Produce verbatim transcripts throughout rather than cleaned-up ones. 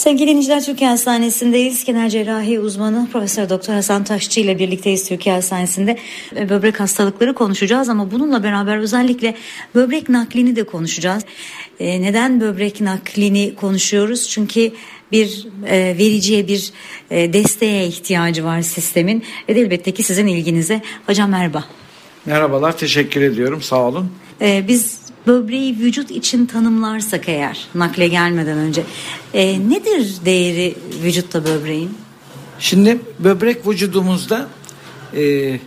Sevgili dinleyiciler, Türkiye Hastanesi'ndeyiz. Genel cerrahi uzmanı Profesör Doktor Hasan Taşçı ile birlikteyiz Türkiye Hastanesi'nde. Böbrek hastalıkları konuşacağız ama bununla beraber özellikle böbrek naklini de konuşacağız. Ee, neden böbrek naklini konuşuyoruz? Çünkü bir e, vericiye, bir e, desteğe ihtiyacı var sistemin. Ve de elbette ki sizin ilginize. Hocam merhaba. Merhabalar, teşekkür ediyorum. Sağ olun. Ee, biz böbreği vücut için tanımlarsak eğer, nakle gelmeden önce e, nedir değeri vücutta böbreğin? Şimdi böbrek vücudumuzda e,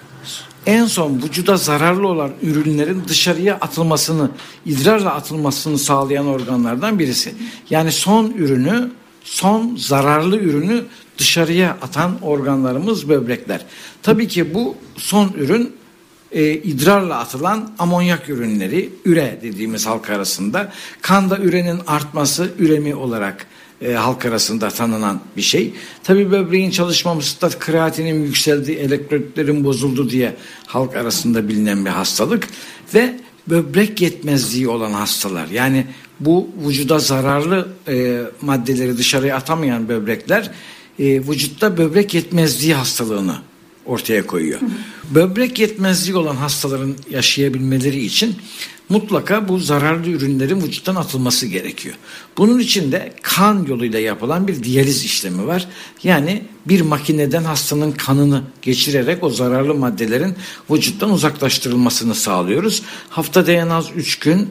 en son vücuda zararlı olan ürünlerin dışarıya atılmasını, idrarla atılmasını sağlayan organlardan birisi. Yani son ürünü, son zararlı ürünü dışarıya atan organlarımız böbrekler. Tabii ki bu son ürün E, idrarla atılan amonyak ürünleri, üre dediğimiz halk arasında, kanda ürenin artması üremi olarak e, halk arasında tanınan bir şey. Tabii böbreğin çalışmamışta kreatinin yükseldi, elektrotlerin bozuldu diye halk arasında bilinen bir hastalık ve böbrek yetmezliği olan hastalar, yani bu vücuda zararlı e, maddeleri dışarıya atamayan böbrekler e, vücutta böbrek yetmezliği hastalığını ortaya koyuyor. Hı hı. Böbrek yetmezliği olan hastaların yaşayabilmeleri için mutlaka bu zararlı ürünlerin vücuttan atılması gerekiyor. Bunun için de kan yoluyla yapılan bir diyaliz işlemi var. Yani bir makineden hastanın kanını geçirerek o zararlı maddelerin vücuttan uzaklaştırılmasını sağlıyoruz. Haftada en az üç gün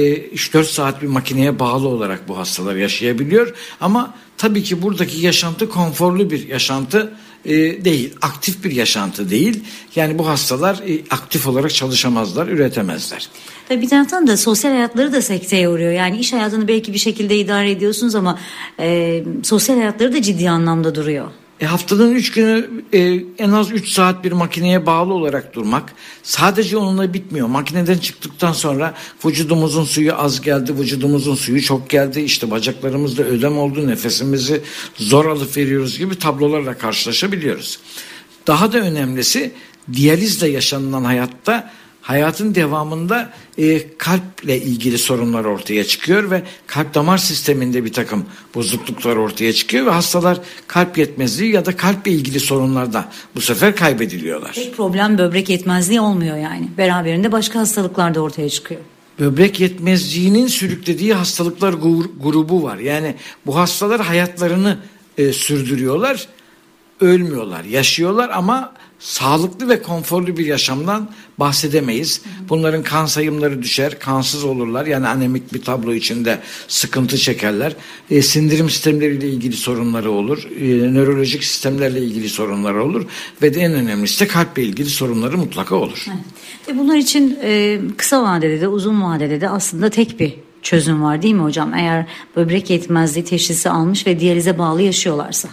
üç dört saat bir makineye bağlı olarak bu hastalar yaşayabiliyor. Ama tabii ki buradaki yaşantı konforlu bir yaşantı E, değil, aktif bir yaşantı değil. Yani bu hastalar e, aktif olarak çalışamazlar, üretemezler. Tabii bir taraftan da sosyal hayatları da sekteye uğruyor. Yani iş hayatını belki bir şekilde idare ediyorsunuz ama e, sosyal hayatları da ciddi anlamda duruyor. E, haftanın üç günü e, en az üç saat bir makineye bağlı olarak durmak sadece onunla bitmiyor. Makineden çıktıktan sonra vücudumuzun suyu az geldi, vücudumuzun suyu çok geldi, işte bacaklarımızda ödem oldu, nefesimizi zor alıp veriyoruz gibi tablolarla karşılaşabiliyoruz. Daha da önemlisi diyalizle yaşanılan hayatta, hayatın devamında e, kalple ilgili sorunlar ortaya çıkıyor ve kalp damar sisteminde bir takım bozukluklar ortaya çıkıyor ve hastalar kalp yetmezliği ya da kalple ilgili sorunlarda bu sefer kaybediliyorlar. Tek problem böbrek yetmezliği olmuyor yani. Beraberinde başka hastalıklar da ortaya çıkıyor. Böbrek yetmezliğinin sürüklediği hastalıklar grubu var. Yani bu hastalar hayatlarını e, sürdürüyorlar, ölmüyorlar, yaşıyorlar ama sağlıklı ve konforlu bir yaşamdan bahsedemeyiz. Bunların kan sayımları düşer, kansız olurlar. Yani anemik bir tablo içinde sıkıntı çekerler. E, sindirim sistemleriyle ilgili sorunları olur. E, nörolojik sistemlerle ilgili sorunları olur. Ve de en önemlisi de kalple ilgili sorunları mutlaka olur. Evet. E, bunlar için e, kısa vadede de uzun vadede de aslında tek bir çözüm var değil mi hocam? Eğer böbrek yetmezliği teşhisi almış ve diyalize bağlı yaşıyorlarsa.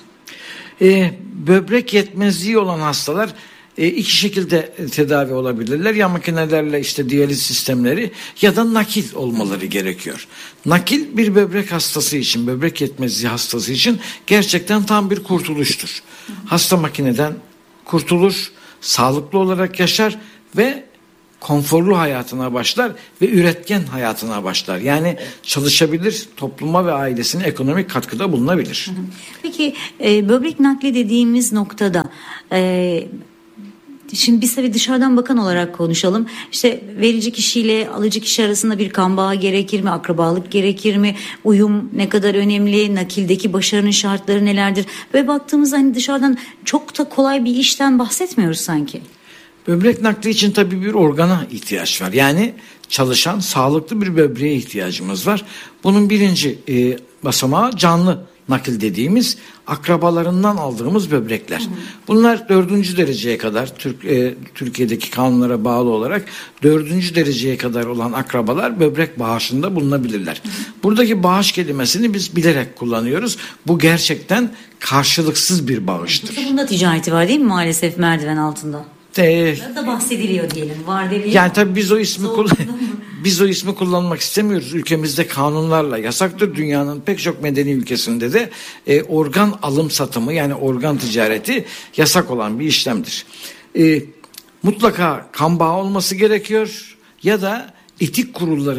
E, böbrek yetmezliği olan hastalar e, iki şekilde tedavi olabilirler. Ya makinelerle, işte diyaliz sistemleri, ya da nakil olmaları gerekiyor. Nakil bir böbrek hastası için, böbrek yetmezliği hastası için gerçekten tam bir kurtuluştur. Hasta makineden kurtulur, sağlıklı olarak yaşar ve konforlu hayatına başlar ve üretken hayatına başlar. Yani çalışabilir, topluma ve ailesine ekonomik katkıda bulunabilir. Peki e, böbrek nakli dediğimiz noktada e, şimdi biz tabii dışarıdan bakan olarak konuşalım. İşte verici kişiyle alıcı kişi arasında bir kan bağı gerekir mi? Akrabalık gerekir mi? Uyum ne kadar önemli? Nakildeki başarının şartları nelerdir? Böyle baktığımızda hani dışarıdan çok da kolay bir işten bahsetmiyoruz sanki. Böbrek nakli için tabii bir organa ihtiyaç var. Yani çalışan sağlıklı bir böbreğe ihtiyacımız var. Bunun birinci e, basamağı canlı nakil dediğimiz akrabalarından aldığımız böbrekler. Hı hı. Bunlar dördüncü dereceye kadar Türk, e, Türkiye'deki kanunlara bağlı olarak dördüncü dereceye kadar olan akrabalar böbrek bağışında bulunabilirler. Hı hı. Buradaki bağış kelimesini biz bilerek kullanıyoruz. Bu gerçekten karşılıksız bir bağıştır. Bunda ticareti var değil mi maalesef merdiven altında? De, da bahsediliyor diyelim. Var deniyor. Yani tabii biz o ismi kullan biz o ismi kullanmak istemiyoruz. Ülkemizde kanunlarla yasaktır. Dünyanın pek çok medeni ülkesinde de e, organ alım satımı, yani organ ticareti yasak olan bir işlemdir. E, mutlaka kan bağı olması gerekiyor ya da etik kurulların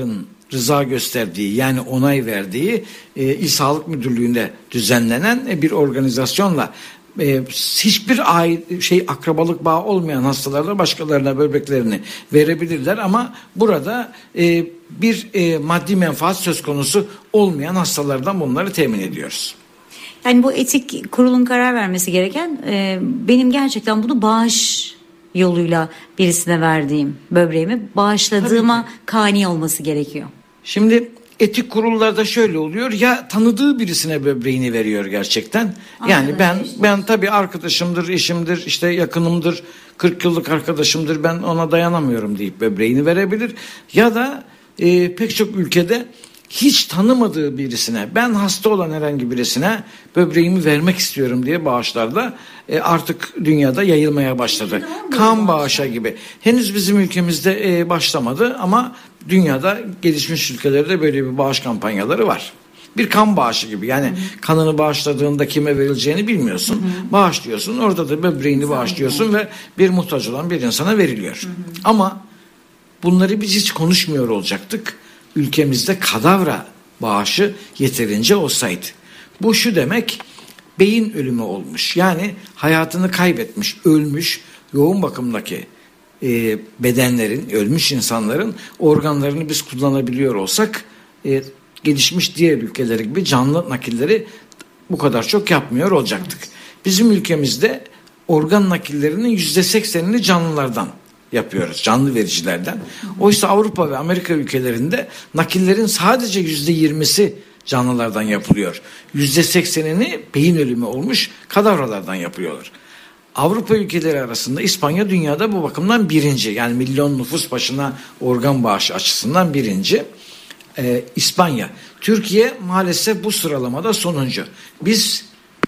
rıza gösterdiği, yani onay verdiği e, İl Sağlık Müdürlüğü'nde düzenlenen e, bir organizasyonla e, hiçbir ait şey akrabalık bağı olmayan hastalarda başkalarına böbreklerini verebilirler ama burada e, bir e, maddi menfaat söz konusu olmayan hastalardan bunları temin ediyoruz. Yani bu etik kurulun karar vermesi gereken e, benim gerçekten bunu bağış yoluyla birisine verdiğim böbreğimi bağışladığıma kani olması gerekiyor. Şimdi etik kurullarda şöyle oluyor, ya tanıdığı birisine böbreğini veriyor gerçekten. Yani ben ben tabii arkadaşımdır, eşimdir, işte yakınımdır, kırk yıllık arkadaşımdır, ben ona dayanamıyorum deyip böbreğini verebilir. Ya da e, pek çok ülkede hiç tanımadığı birisine, ben hasta olan herhangi birisine böbreğimi vermek istiyorum diye bağışlarda e, artık dünyada yayılmaya başladı. Kan bağışa gibi. Henüz bizim ülkemizde e, başlamadı ama dünyada gelişmiş ülkelerde böyle bir bağış kampanyaları var. Bir kan bağışı gibi, yani hı hı. kanını bağışladığında kime verileceğini bilmiyorsun. Hı hı. Bağışlıyorsun, orada da böbreğini Sen bağışlıyorsun ve bir muhtaç olan bir insana veriliyor. Hı hı. Ama bunları biz hiç konuşmuyor olacaktık. Ülkemizde kadavra bağışı yeterince olsaydı. Bu şu demek, beyin ölümü olmuş. Yani hayatını kaybetmiş, ölmüş, yoğun bakımdaki e, bedenlerin, ölmüş insanların organlarını biz kullanabiliyor olsak e, gelişmiş diğer ülkeler gibi canlı nakilleri bu kadar çok yapmıyor olacaktık. Bizim ülkemizde organ nakillerinin yüzde seksenini canlılardan yapıyoruz, canlı vericilerden. Oysa Avrupa ve Amerika ülkelerinde nakillerin sadece yüzde yirmisi canlılardan yapılıyor. Yüzde seksenini beyin ölümü olmuş kadavralardan yapıyorlar. Avrupa ülkeleri arasında İspanya dünyada bu bakımdan birinci. Yani milyon nüfus başına organ bağışı açısından birinci. Ee, İspanya. Türkiye maalesef bu sıralamada sonuncu. Biz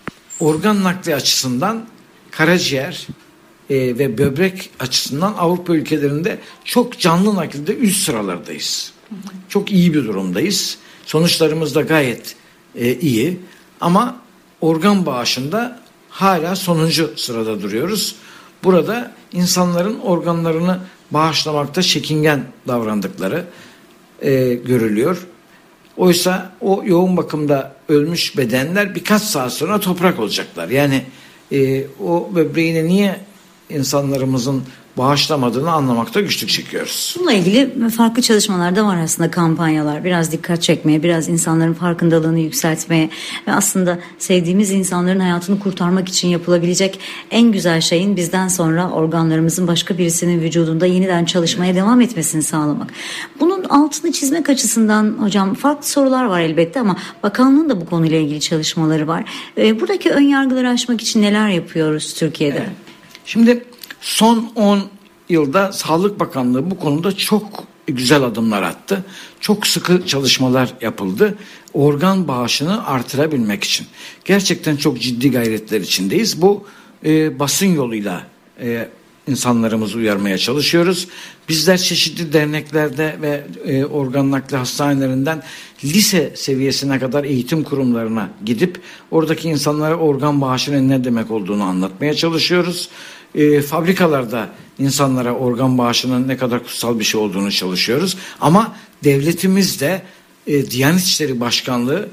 organ nakli açısından karaciğer e, ve böbrek açısından Avrupa ülkelerinde çok canlı nakilde üst sıralardayız. Çok iyi bir durumdayız. Sonuçlarımız da gayet e, iyi. Ama organ bağışında hala sonuncu sırada duruyoruz. Burada insanların organlarını bağışlamakta çekingen davrandıkları e, görülüyor. Oysa o yoğun bakımda ölmüş bedenler birkaç saat sonra toprak olacaklar. Yani e, o böbreğini niye insanlarımızın bağışlamadığını anlamakta güçlük çekiyoruz. Bununla ilgili farklı çalışmalar da var aslında, kampanyalar. Biraz dikkat çekmeye, biraz insanların farkındalığını yükseltmeye ve aslında sevdiğimiz insanların hayatını kurtarmak için yapılabilecek en güzel şeyin bizden sonra organlarımızın başka birisinin vücudunda yeniden çalışmaya devam etmesini sağlamak. Bunun altını çizmek açısından hocam farklı sorular var elbette ama bakanlığın da bu konuyla ilgili çalışmaları var. Buradaki ön yargıları aşmak için neler yapıyoruz Türkiye'de? Evet. Şimdi son on yılda Sağlık Bakanlığı bu konuda çok güzel adımlar attı. Çok sıkı çalışmalar yapıldı. Organ bağışını artırabilmek için. Gerçekten çok ciddi gayretler içindeyiz. Bu e, basın yoluyla e, insanlarımızı uyarmaya çalışıyoruz. Bizler çeşitli derneklerde ve e, organ nakli hastanelerinden lise seviyesine kadar eğitim kurumlarına gidip oradaki insanlara organ bağışının ne demek olduğunu anlatmaya çalışıyoruz. E, fabrikalarda insanlara organ bağışının ne kadar kutsal bir şey olduğunu çalışıyoruz. Ama devletimiz de e, Diyanet İşleri Başkanlığı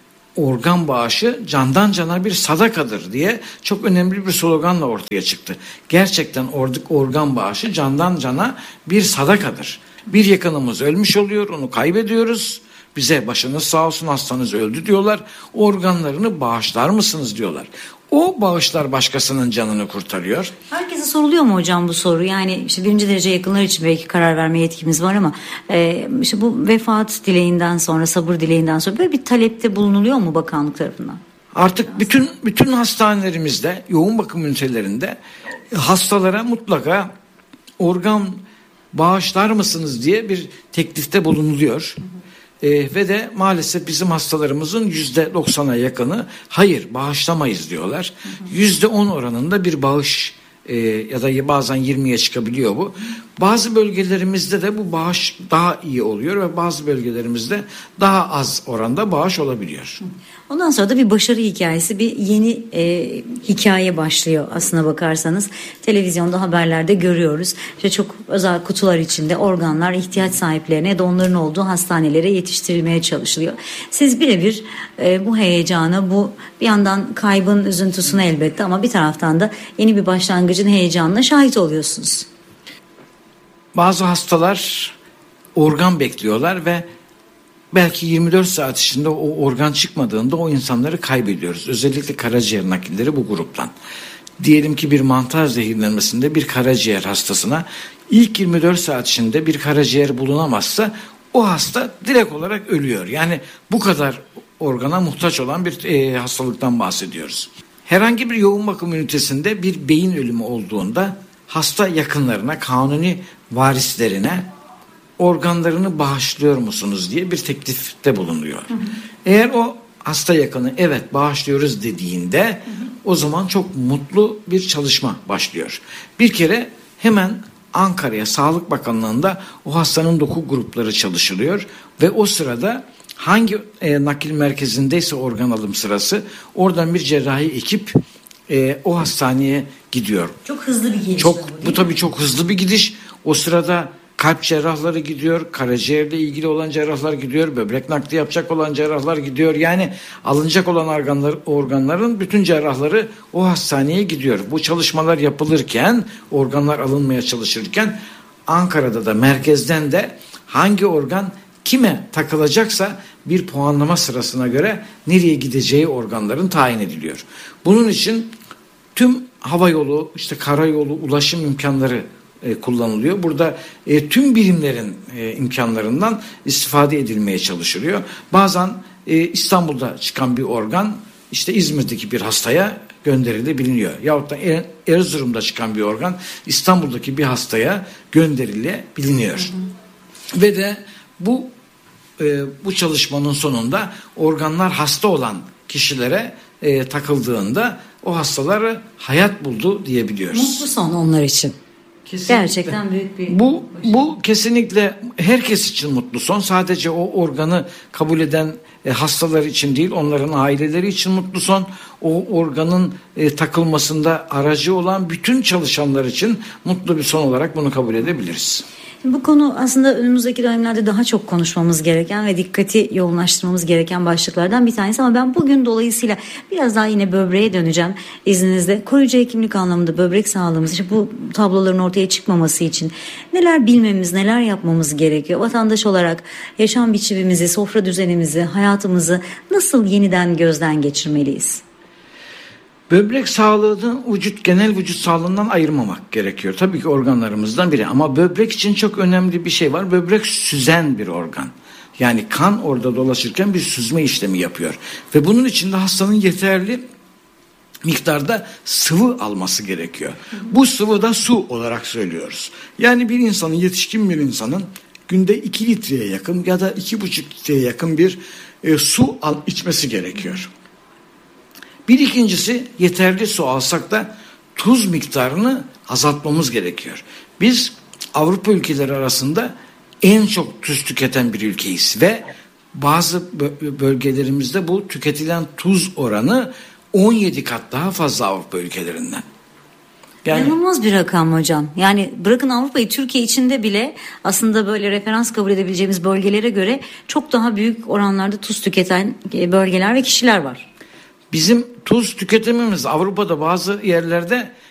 organ bağışı candan cana bir sadakadır diye çok önemli bir sloganla ortaya çıktı. Gerçekten organ bağışı candan cana bir sadakadır. Bir yakınımız ölmüş oluyor, onu kaybediyoruz. Bize başınız sağ olsun, hastanız öldü diyorlar. Organlarını bağışlar mısınız diyorlar. O bağışlar başkasının canını kurtarıyor. Herkese soruluyor mu hocam bu soru? Yani işte birinci derece yakınlar için belki karar verme yetkimiz var ama e, işte bu vefat dileğinden sonra, sabır dileğinden sonra böyle bir talepte bulunuluyor mu bakanlık tarafından? Artık bütün bütün hastanelerimizde, yoğun bakım ünitelerinde hastalara mutlaka organ bağışlar mısınız diye bir teklifte bulunuluyor. Hı hı. Ee, ve de maalesef bizim hastalarımızın yüzde doksana yakını hayır bağışlamayız diyorlar. Yüzde on oranında bir bağış e, ya da bazen yirmiye çıkabiliyor bu. Bazı bölgelerimizde de bu bağış daha iyi oluyor ve bazı bölgelerimizde daha az oranda bağış olabiliyor. Ondan sonra da bir başarı hikayesi, bir yeni e, hikaye başlıyor aslına bakarsanız. Televizyonda, haberlerde görüyoruz. İşte çok özel kutular içinde organlar ihtiyaç sahiplerine ya da onların olduğu hastanelere yetiştirilmeye çalışılıyor. Siz birebir e, bu heyecanı, bu bir yandan kaybın üzüntüsünü elbette ama bir taraftan da yeni bir başlangıcın heyecanına şahit oluyorsunuz. Bazı hastalar organ bekliyorlar ve belki yirmi dört saat içinde o organ çıkmadığında o insanları kaybediyoruz. Özellikle karaciğer nakilleri bu gruptan. Diyelim ki bir mantar zehirlenmesinde bir karaciğer hastasına ilk yirmi dört saat içinde bir karaciğer bulunamazsa o hasta direkt olarak ölüyor. Yani bu kadar organa muhtaç olan bir e, hastalıktan bahsediyoruz. Herhangi bir yoğun bakım ünitesinde bir beyin ölümü olduğunda hasta yakınlarına, kanuni varislerine organlarını bağışlıyor musunuz diye bir teklifte bulunuyor. Hı hı. Eğer o hasta yakını evet bağışlıyoruz dediğinde hı hı. o zaman çok mutlu bir çalışma başlıyor. Bir kere hemen Ankara'ya Sağlık Bakanlığı'nda o hastanın doku grupları çalışılıyor ve o sırada hangi e, nakil merkezindeyse organ alım sırası oradan bir cerrahi ekip e, o hastaneye gidiyor. Çok hızlı bir gidiş. Çok bu, bu tabii çok hızlı bir gidiş. O sırada kalp cerrahları gidiyor, karaciğerle ilgili olan cerrahlar gidiyor, böbrek nakli yapacak olan cerrahlar gidiyor. Yani alınacak olan organlar, organların bütün cerrahları o hastaneye gidiyor. Bu çalışmalar yapılırken, organlar alınmaya çalışırken Ankara'da da merkezden de hangi organ kime takılacaksa bir puanlama sırasına göre nereye gideceği organların tayin ediliyor. Bunun için tüm havayolu, işte karayolu ulaşım imkanları e, kullanılıyor. Burada e, tüm birimlerin e, imkanlarından istifade edilmeye çalışılıyor. Bazen e, İstanbul'da çıkan bir organ işte İzmir'deki bir hastaya gönderilebiliyor. Yahut da Erzurum'da çıkan bir organ İstanbul'daki bir hastaya gönderilebiliyor. Hı hı. Ve de bu e, bu çalışmanın sonunda organlar hasta olan kişilere e, takıldığında o hastaları hayat buldu diyebiliyoruz. Mutlu son onlar için. Kesinlikle. Gerçekten büyük bir bu bu kesinlikle herkes için mutlu son. Sadece o organı kabul eden e, hastalar için değil, onların aileleri için mutlu son. O organın e, takılmasında aracı olan bütün çalışanlar için mutlu bir son olarak bunu kabul edebiliriz. Bu konu aslında önümüzdeki dönemlerde daha çok konuşmamız gereken ve dikkati yoğunlaştırmamız gereken başlıklardan bir tanesi. Ama ben bugün dolayısıyla biraz daha yine böbreğe döneceğim izninizle. Koruyucu hekimlik anlamında böbrek sağlığımız, işte bu tabloların ortaya çıkmaması için neler bilmemiz, neler yapmamız gerekiyor? Vatandaş olarak yaşam biçimimizi, sofra düzenimizi, hayatımızı nasıl yeniden gözden geçirmeliyiz? Böbrek sağlığını vücut genel vücut sağlığından ayırmamak gerekiyor. Tabii ki organlarımızdan biri ama böbrek için çok önemli bir şey var. Böbrek süzen bir organ. Yani kan orada dolaşırken bir süzme işlemi yapıyor. Ve bunun için de hastanın yeterli miktarda sıvı alması gerekiyor. Bu sıvı da su olarak söylüyoruz. Yani bir insanın, yetişkin bir insanın günde iki litreye yakın ya da iki buçuk litreye yakın bir e, su al, içmesi gerekiyor. Bir ikincisi yeterli su alsak da tuz miktarını azaltmamız gerekiyor. Biz Avrupa ülkeleri arasında en çok tuz tüketen bir ülkeyiz ve bazı bölgelerimizde bu tüketilen tuz oranı on yedi kat daha fazla Avrupa ülkelerinden. Yani, İnanılmaz bir rakam hocam. Yani bırakın Avrupa'yı, Türkiye içinde bile aslında böyle referans kabul edebileceğimiz bölgelere göre çok daha büyük oranlarda tuz tüketen bölgeler ve kişiler var. Bizim tuz tüketimimiz Avrupa'da bazı yerlerde